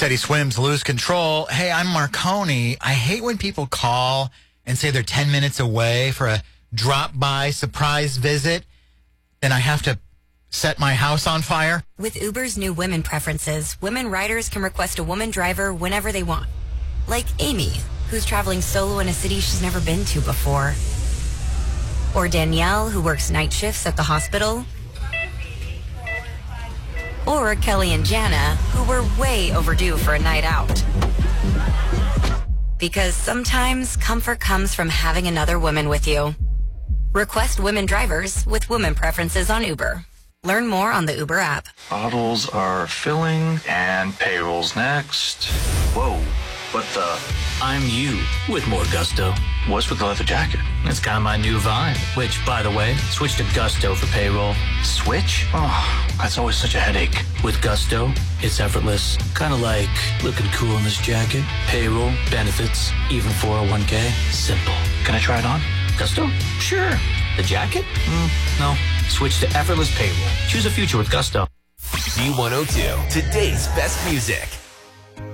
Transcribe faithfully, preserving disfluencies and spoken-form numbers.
said he swims, lose control. Hey, I'm Marconi. I hate when people call and say they're ten minutes away for a drop-by surprise visit, and I have to set my house on fire. With Uber's new women preferences, women riders can request a woman driver whenever they want. Like Amy, who's traveling solo in a city she's never been to before. Or Danielle, who works night shifts at the hospital. Or Kelly and Jana, who were way overdue for a night out. Because sometimes comfort comes from having another woman with you. Request women drivers with women preferences on Uber. Learn more on the Uber app. Bottles are filling and payroll's next. Whoa, what the? I'm you with more gusto. What's with the leather jacket? It's kind of my new vibe, which, by the way, switch to Gusto for payroll. Switch? Oh, that's always such a headache. With Gusto, it's effortless. Kind of like looking cool in this jacket. Payroll, benefits, even four oh one k. Simple. Can I try it on? Gusto? Sure. The jacket? Mm, no. Switch to effortless payroll. Choose a future with Gusto. B one oh two, today's best music.